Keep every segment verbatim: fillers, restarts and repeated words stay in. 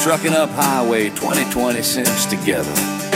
Trucking Up Highway twenty twenty Sims together.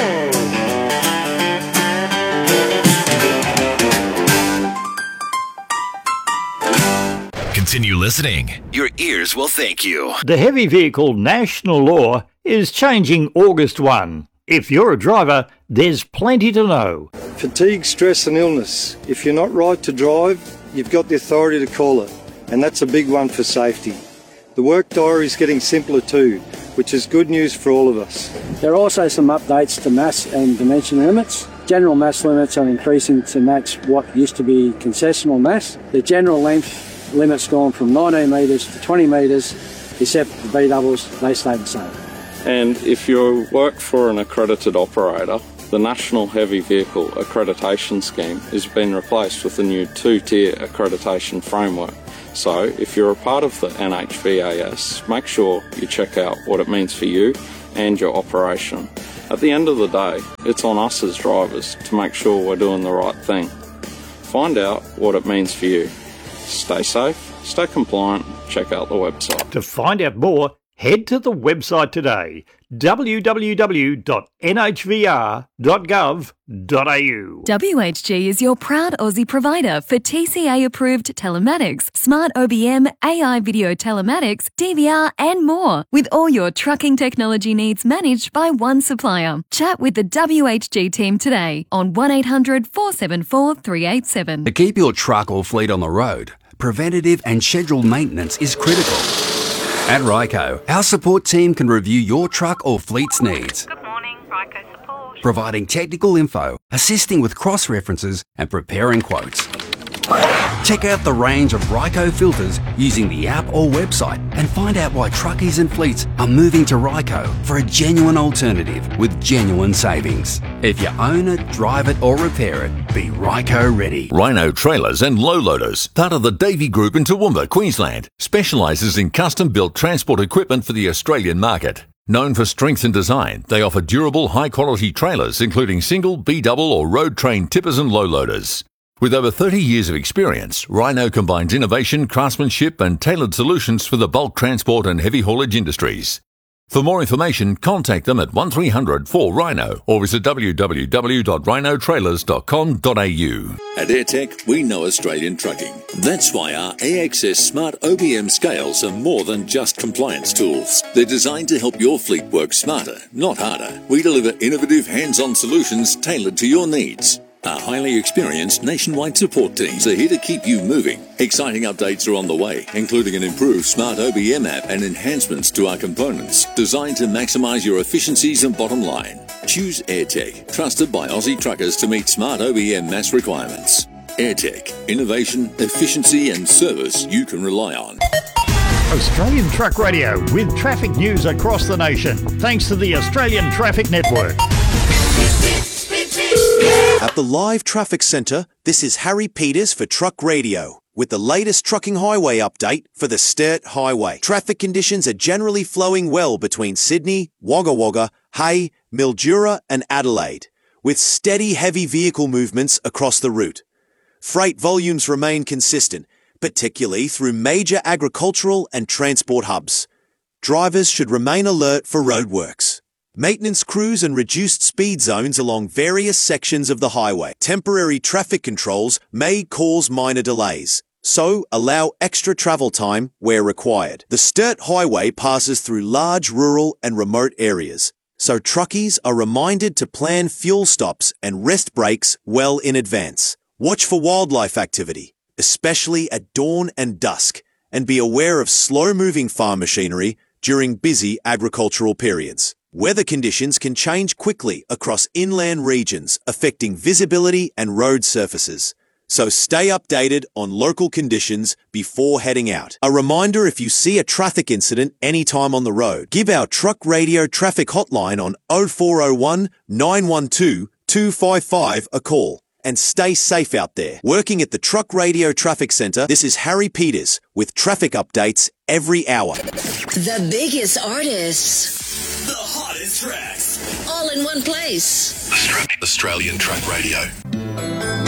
Continue listening. Your ears will thank you. The Heavy Vehicle National Law is changing August first. If you're a driver, there's plenty to know. Fatigue, stress and illness. If you're not right to drive, you've got the authority to call it. And that's a big one for safety. The work diary is getting simpler too, which is good news for all of us. There are also some updates to mass and dimension limits. General mass limits are increasing to match what used to be concessional mass. The general length limit's gone from nineteen metres to twenty metres, except the B doubles, they stay the same. And if you work for an accredited operator, the National Heavy Vehicle Accreditation Scheme has been replaced with a new two-tier accreditation framework. So if you're a part of the N H V A S, make sure you check out what it means for you and your operation. At the end of the day, it's on us as drivers to make sure we're doing the right thing. Find out what it means for you. Stay safe, stay compliant, check out the website. To find out more, head to the website today, w w w dot n h v r dot gov dot a u. W H G is your proud Aussie provider for T C A-approved telematics, smart O B M, A I video telematics, D V R and more, with all your trucking technology needs managed by one supplier. Chat with the W H G team today on one eight hundred four seven four three eight seven. To keep your truck or fleet on the road, preventative and scheduled maintenance is critical. At Ryco, our support team can review your truck or fleet's needs. Good morning, Ryco Support. Providing technical info, assisting with cross-references and preparing quotes. Check out the range of Ryco filters using the app or website and find out why truckies and fleets are moving to Ryco for a genuine alternative with genuine savings. If you own it, drive it or repair it, be Ryco ready. Rhino Trailers and Low Loaders, part of the Davey Group in Toowoomba, Queensland, specialises in custom-built transport equipment for the Australian market. Known for strength and design, they offer durable, high-quality trailers including single, B-double or road-trained tippers and low loaders. With over thirty years of experience, Rhino combines innovation, craftsmanship and tailored solutions for the bulk transport and heavy haulage industries. For more information, contact them at one three hundred four Rhino or visit w w w dot rhino trailers dot com dot a u. At AirTech, we know Australian trucking. That's why our A X S Smart O B M scales are more than just compliance tools. They're designed to help your fleet work smarter, not harder. We deliver innovative hands-on solutions tailored to your needs. Our highly experienced nationwide support teams are here to keep you moving. Exciting updates are on the way, including an improved Smart O B M app and enhancements to our components designed to maximise your efficiencies and bottom line. Choose AirTech, trusted by Aussie truckers to meet Smart O B M mass requirements. AirTech, innovation, efficiency and service you can rely on. Australian Truck Radio with traffic news across the nation, thanks to the Australian Traffic Network. At the Live Traffic Centre, this is Harry Peters for Truck Radio, with the latest trucking highway update for the Sturt Highway. Traffic conditions are generally flowing well between Sydney, Wagga Wagga, Hay, Mildura and Adelaide, with steady heavy vehicle movements across the route. Freight volumes remain consistent, particularly through major agricultural and transport hubs. Drivers should remain alert for roadworks. Maintenance crews and reduced speed zones along various sections of the highway. Temporary traffic controls may cause minor delays, so allow extra travel time where required. The Sturt Highway passes through large rural and remote areas, so truckies are reminded to plan fuel stops and rest breaks well in advance. Watch for wildlife activity, especially at dawn and dusk, and be aware of slow-moving farm machinery during busy agricultural periods. Weather conditions can change quickly across inland regions, affecting visibility and road surfaces. So stay updated on local conditions before heading out. A reminder, if you see a traffic incident anytime on the road, give our Truck Radio traffic hotline on oh four oh one, nine one two, two five five a call. And stay safe out there. Working at the Truck Radio Traffic Centre, this is Harry Peters with traffic updates every hour. The biggest artists. The hottest tracks. All in one place. Australian Truck Radio.